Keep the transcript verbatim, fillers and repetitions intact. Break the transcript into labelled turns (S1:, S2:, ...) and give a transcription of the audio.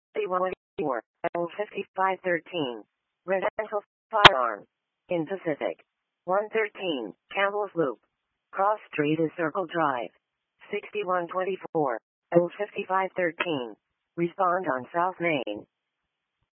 S1: C one eighty-four, L fifty-five thirteen. Residential firearm. In Pacific. one thirteen, Campbell's Loop. Cross Street is Circle Drive. sixty-one twenty-four, L fifty-five thirteen. Respond on South Main.